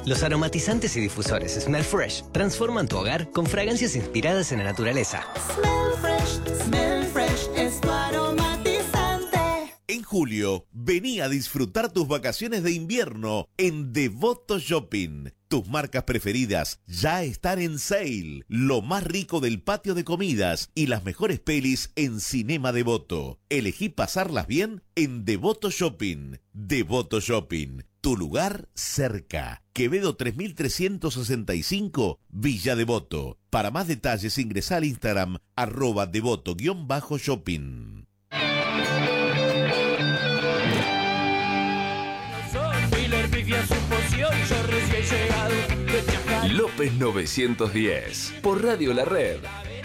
Los aromatizantes y difusores Smell Fresh transforman tu hogar con fragancias inspiradas en la naturaleza. Smell Fresh es tu aromatizante. En julio, vení a disfrutar tus vacaciones de invierno en Devoto Shopping. Tus marcas preferidas ya están en sale. Lo más rico del patio de comidas y las mejores pelis en Cinema Devoto. Elegí pasarlas bien en Devoto Shopping. Devoto Shopping, tu lugar cerca. Quevedo 3365, Villa Devoto. Para más detalles ingresa al Instagram @devoto_shopping. López 910 por Radio La Red.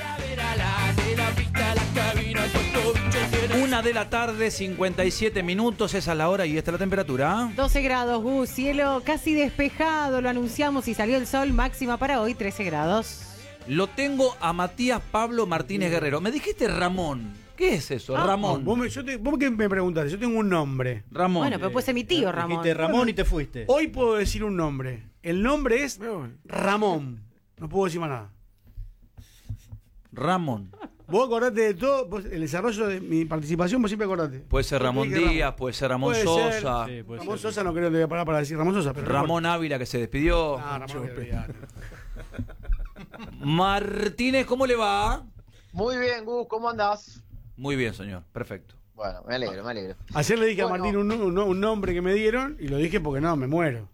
1 de la tarde, 57 minutos, esa es la hora y esta es la temperatura. 12 grados, Gus, cielo casi despejado, lo anunciamos y salió el sol, máxima para hoy 13 grados. Lo tengo a Matías Pablo Martínez Guerrero. Me dijiste Ramón. ¿Qué es eso? Ramón. Vos que me preguntaste, yo tengo un nombre. Ramón. Bueno, pero puede ser mi tío Ramón. Dijiste Ramón y te fuiste. Hoy puedo decir un nombre. El nombre es Ramón. No puedo decir más nada. Ramón. Vos acordate de todo, el desarrollo de mi participación, vos siempre acordate. Puede ser Ramón Díaz, puede ser Ramón Sosa. Sí, puede Ramón ser. Sosa no creo que te voy a parar para decir Ramón Sosa. Pero Ramón Ávila que se despidió. Ramón Martínez, ¿cómo le va? Muy bien, Gus, ¿cómo andás? Muy bien, señor. Perfecto. Bueno, me alegro. Ayer le dije a Bueno. Martín un nombre que me dieron y lo dije porque no, me muero.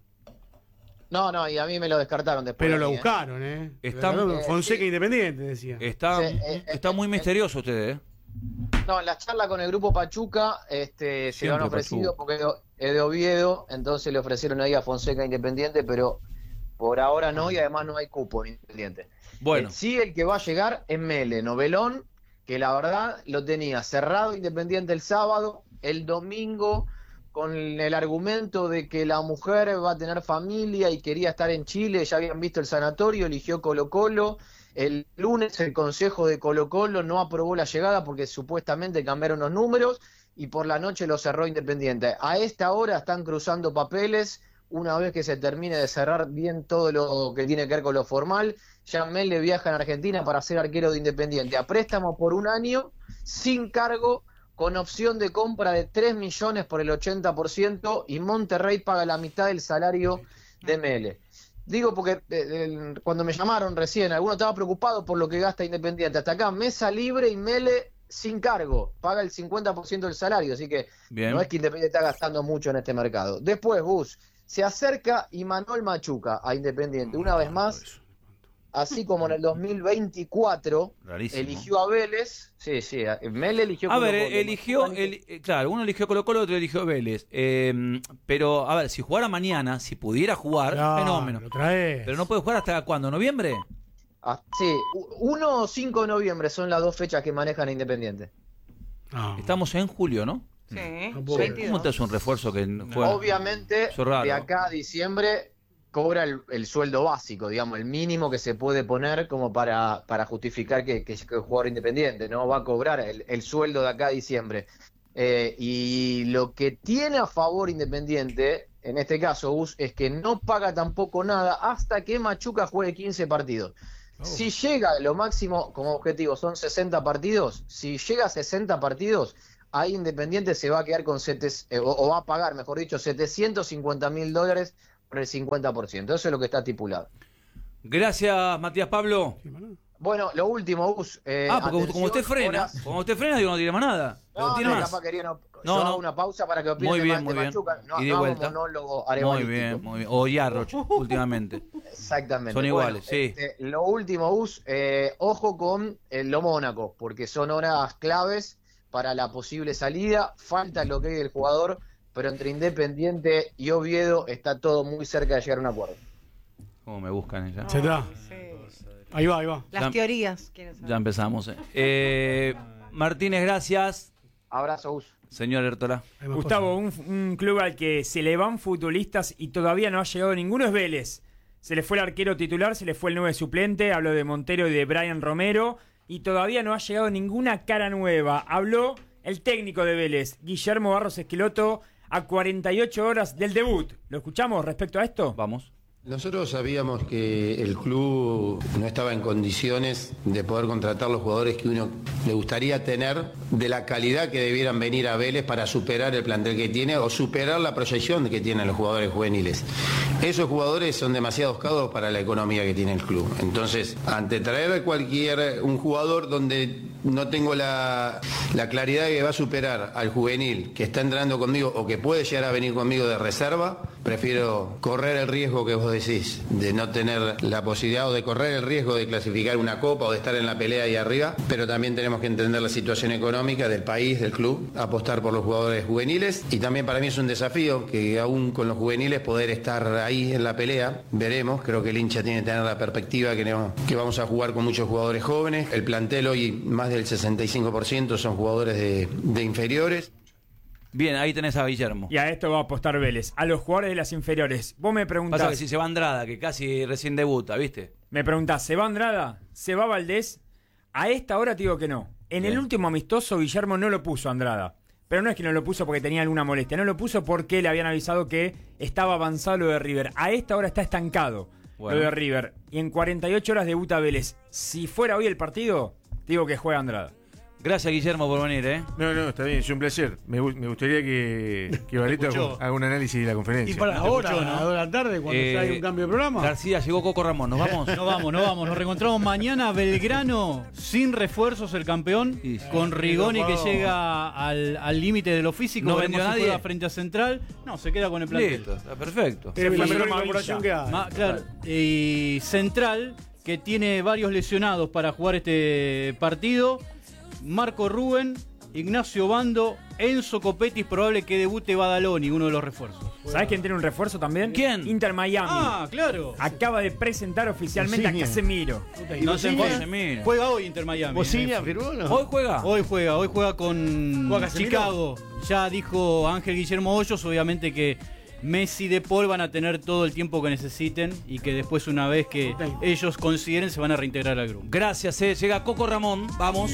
No, y a mí me lo descartaron después. Pero de lo mí, buscaron, ¿eh? Está- Fonseca sí. Independiente, decía. Está muy misterioso usted, ¿eh? No, en la charla con el grupo Pachuca se lo Siempre han ofrecido Pachuca. porque es de Oviedo, entonces le ofrecieron ahí a Fonseca Independiente, pero por ahora no, y además no hay cupo en Independiente. Bueno. Sí, el que va a llegar es Mele, novelón, que la verdad lo tenía cerrado Independiente el sábado, el domingo con el argumento de que la mujer va a tener familia y quería estar en Chile, ya habían visto el sanatorio, eligió Colo-Colo. El lunes el consejo de Colo-Colo no aprobó la llegada porque supuestamente cambiaron los números y por la noche lo cerró Independiente. A esta hora están cruzando papeles. Una vez que se termine de cerrar bien todo lo que tiene que ver con lo formal, ya Mele viaja en Argentina para ser arquero de Independiente a préstamo por un año, sin cargo, con opción de compra de 3 millones por el 80% y Monterrey paga la mitad del salario de Mele. Digo porque cuando me llamaron recién, alguno estaba preocupado por lo que gasta Independiente. Hasta acá, mesa libre y Mele sin cargo, paga el 50% del salario, así que Bien. no es que Independiente está gastando mucho en este mercado. Después, Gus, se acerca Imanol Machuca a Independiente, una vez más, así como en el 2024 Rarísimo. eligió a Vélez. Sí, Mele eligió A ver, Colo-Colo. eligió, claro, uno eligió Colo-Colo, otro eligió Vélez. Pero, a ver, si jugara mañana, si pudiera jugar, fenómeno. Lo traes. Pero no puede jugar hasta ¿cuándo? ¿Noviembre? Sí, 1 o 5 de noviembre son las dos fechas que manejan a Independiente. No. Estamos en julio, ¿no? Sí, No puedo creer. ¿Cómo te hace un refuerzo que juega? Obviamente, Eso es raro. de acá a diciembre cobra el sueldo básico, digamos, el mínimo que se puede poner como para justificar que es jugador independiente, ¿no? Va a cobrar el sueldo de acá a diciembre. Y lo que tiene a favor Independiente, en este caso, Gus, es que no paga tampoco nada hasta que Machuca juegue 15 partidos. Si llega, lo máximo como objetivo son 60 partidos, si llega a 60 partidos, ahí Independiente se va a quedar con o va a pagar, mejor dicho, $750.000 por el 50%. Eso es lo que está estipulado. Gracias, Matías Pablo. Bueno, lo último, Gus. Porque atención, como usted frena, digo, no tiene más nada. No, tiene más. capaz quería yo No. hago una pausa para que opinen Muy de bien, muy bien. Machuca. No, Y de no hago vuelta. monólogo Muy arevalístico. bien, muy bien. O Yarroch, últimamente. Exactamente. Son iguales, sí. Lo último, Gus, ojo con lo Mónaco, porque son horas claves para la posible salida. Falta lo que hay del jugador, pero entre Independiente y Oviedo está todo muy cerca de llegar a un acuerdo. ¿Cómo me buscan ya? Se está. Ahí va. Las Ya- teorías. ¿quieren saber? Ya empezamos. Martínez, gracias. Abrazo, Gus. Señor Ertola. Gustavo, un club al que se le van futbolistas y todavía no ha llegado ninguno es Vélez. Se le fue el arquero titular, se le fue el 9 suplente, hablo de Montero y de Brian Romero, y todavía no ha llegado ninguna cara nueva. Habló el técnico de Vélez, Guillermo Barros Esqueloto, a 48 horas del debut. ¿Lo escuchamos respecto a esto? Vamos. Nosotros sabíamos que el club no estaba en condiciones de poder contratar los jugadores que uno le gustaría tener, de la calidad que debieran venir a Vélez para superar el plantel que tiene o superar la proyección que tienen los jugadores juveniles. Esos jugadores son demasiado caros para la economía que tiene el club. Entonces, ante traer un jugador donde no tengo la claridad de que va a superar al juvenil que está entrando conmigo o que puede llegar a venir conmigo de reserva, prefiero correr el riesgo que vos decís, de no tener la posibilidad o de correr el riesgo de clasificar una copa o de estar en la pelea ahí arriba, pero también tenemos que entender la situación económica del país, del club, apostar por los jugadores juveniles, y también para mí es un desafío que aún con los juveniles poder estar ahí en la pelea. Veremos, creo que el hincha tiene que tener la perspectiva que vamos a jugar con muchos jugadores jóvenes. El plantel hoy, más del 65% son jugadores de inferiores. Bien, ahí tenés a Guillermo. Y a esto va a apostar Vélez. A los jugadores de las inferiores. Vos me preguntás... Pasa que si se va Andrada, que casi recién debuta, ¿viste? Me preguntás, ¿se va Andrada? ¿Se va Valdés? A esta hora te digo que no. En el último amistoso, Guillermo no lo puso a Andrada. Pero no es que no lo puso porque tenía alguna molestia. No lo puso porque le habían avisado que estaba avanzado lo de River. A esta hora está estancado lo de River. Y en 48 horas debuta Vélez. Si fuera hoy el partido, digo que juega Andrada. Gracias, Guillermo, por venir, ¿eh? No, está bien, es un placer. Me gustaría que Valeta haga un análisis de la conferencia. Y para ahora, a las 2 de la tarde, cuando ya hay un cambio de programa. García, llegó Coco Ramón, ¿nos vamos? No vamos. Nos reencontramos mañana. Belgrano, sin refuerzos, el campeón, con Rigoni que llega al límite de lo físico. No vendió a nadie. Juega frente a Central. No, se queda con el plantel. Listo, está perfecto. Es la mejor incorporación que hay. Claro. Y Central, que tiene varios lesionados para jugar este partido. Marco Rubén, Ignacio Bando, Enzo Copetti, probable que debute Badaloni, uno de los refuerzos. ¿Sabés quién tiene un refuerzo también? ¿Quién? Inter Miami. Ah, claro. Acaba de presentar oficialmente a Casemiro. No se Casemiro. Juega hoy Inter Miami. ¿Bocina firmó, no? ¿Hoy juega? Hoy juega con Chicago. Ya dijo Ángel Guillermo Hoyos, obviamente que Messi y De Paul van a tener todo el tiempo que necesiten y que después, una vez que ellos consideren, se van a reintegrar al grupo. Gracias, llega Coco Ramón, vamos.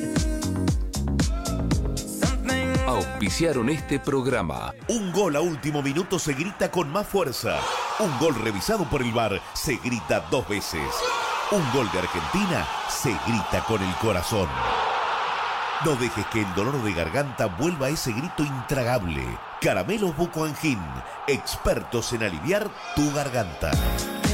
Auspiciaron este programa. Un gol a último minuto se grita con más fuerza. Un gol revisado por el VAR se grita 2 veces. Un gol de Argentina se grita con el corazón. No dejes que el dolor de garganta vuelva a ese grito intragable. Caramelos Bucoangin, expertos en aliviar tu garganta.